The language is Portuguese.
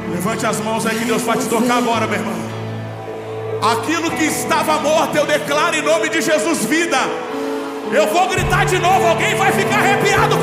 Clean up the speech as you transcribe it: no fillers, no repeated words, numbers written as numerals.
Levante as mãos aí que Deus vai te tocar agora, meu irmão. Aquilo que estava morto, eu declaro em nome de Jesus vida. Eu vou gritar de novo, alguém vai ficar arrepiado